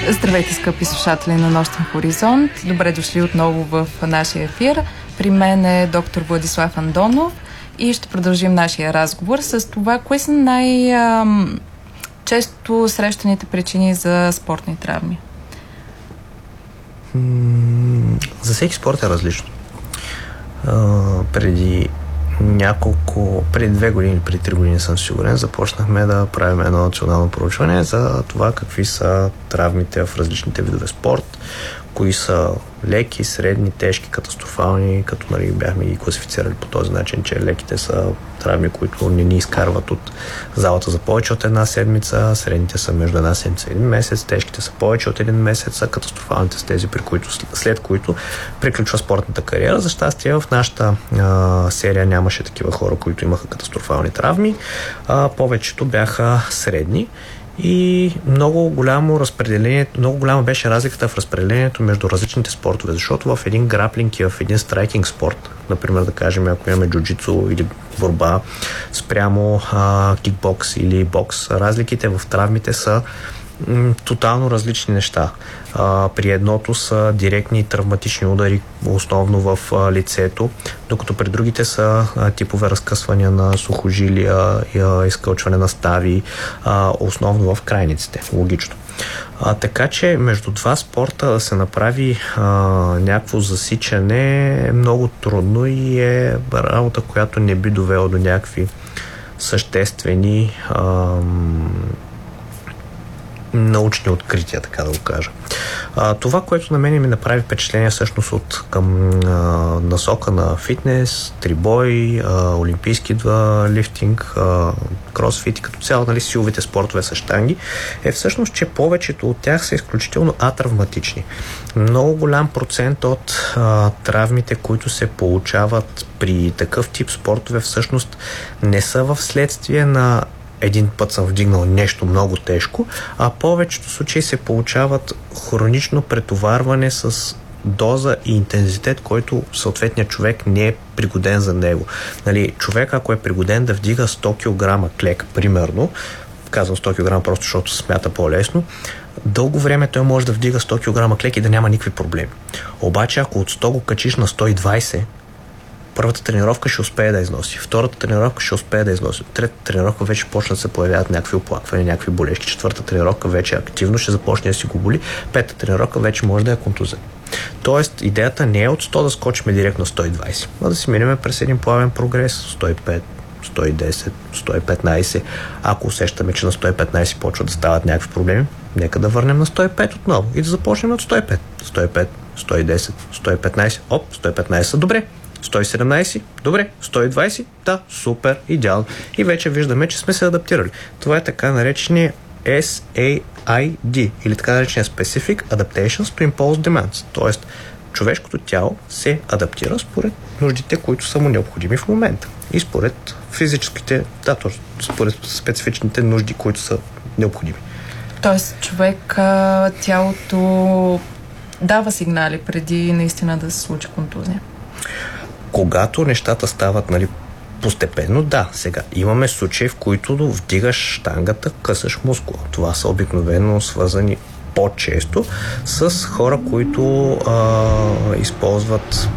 Здравейте, скъпи слушатели на Нощен хоризонт. Добре дошли отново в нашия ефир. При мен е доктор Владислав Андонов и ще продължим нашия разговор с това, кои са най-често срещаните причини за спортни травми. За всеки спорт е различно. Преди 2 години, преди 3 години съм сигурен, започнахме да правим едно национално проучване за това какви са травмите в различните видове спорт, кои са леки, средни, тежки, катастрофални, като бяхме ги класифицирали по този начин, че леките са травми, които не ни изкарват от залата за повече от една седмица, средните са между една седмица и един месец, тежките са повече от един месец, а катастрофалните са тези, след които приключва спортната кариера. За щастие в нашата серия нямаше такива хора, които имаха катастрофални травми, повечето бяха средни. И много голяма беше разликата в разпределението между различните спортове, защото в един граплинг и в един страйкинг спорт, например да кажем, ако имаме джуджицу или борба спрямо кикбокс или бокс, разликите в травмите са тотално различни неща. При едното са директни травматични удари, основно в лицето, докато при другите са типове разкъсвания на сухожилия, изкълчване на стави, основно в крайниците, логично. Така че между два спорта да се направи някакво засичане е много трудно и е работа, която не би довела до някакви съществени научни открития, така да го кажа. Това, което на мен ми направи впечатление всъщност от към насока на фитнес, трибой, олимпийски лифтинг, кросфит и като цяло, силовите спортове са щанги, е всъщност, че повечето от тях са изключително атравматични. Много голям процент от травмите, които се получават при такъв тип спортове, всъщност не са в следствие на един път съм вдигнал нещо много тежко, а повечето случаи се получават хронично претоварване с доза и интензитет, който съответният човек не е пригоден за него. Човек, ако е пригоден да вдига 100 кг клек, примерно, казвам 100 кг просто защото се смята по-лесно, дълго време той може да вдига 100 кг клек и да няма никакви проблеми. Обаче, ако от 100 го качиш на 120, първата тренировка ще успее да износи, втората тренировка ще успее да износи, третата тренировка вече почна да се появяват някакви оплаквания, някакви болешки, четвърта тренировка вече активно ще започне да си го боли, пета тренировка вече може да е контузен. Тоест, идеята не е от 100 да скочим директно на 120, а да си минем през един плавен прогрес, 105, 110, 115. Ако усещаме, че на 115 почват да стават някакви проблеми, нека да върнем на 105 отново и да започнем от 105. 105, 110, 115, 115, добре. 117, добре, 120, да, супер, идеално. И вече виждаме, че сме се адаптирали. Това е така наречения SAID или така наречения Specific Adaptations to Impulse Demands. Тоест, човешкото тяло се адаптира според нуждите, които са му необходими в момента. И според физическите, според специфичните нужди, които са необходими. Тоест, човек, тялото дава сигнали преди наистина да се случи контузия. Когато нещата стават, постепенно, да. Сега имаме случаи, в които вдигаш щангата, късаш мускула. Това са обикновено свързани по-често с хора, които използват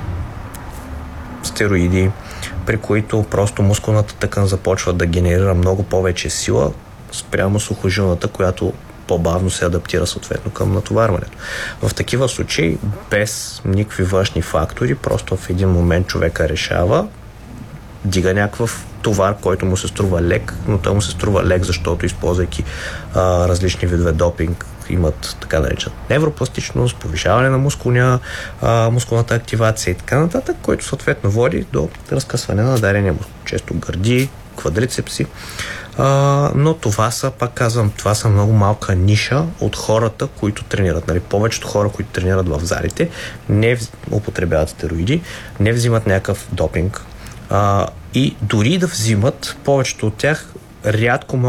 стероиди, при които просто мускулната тъкан започва да генерира много повече сила спрямо сухожилната, която по-бавно се адаптира съответно към натоварването. В такива случаи, без никакви външни фактори, просто в един момент човека решава, дига някакъв товар, който му се струва лек, но той му се струва лек, защото използвайки различни видове допинг, имат така наречена невропластичност, повишаване на мускулната активация и така нататък, който съответно води до разкъсване на дарения мускул. Често гърди, квадрицепси. Но това са, пак казвам, това са много малка ниша от хората, които тренират. Повечето хора, които тренират в залите, не употребяват стероиди, не взимат някакъв допинг и дори да взимат, повечето от тях рядко могат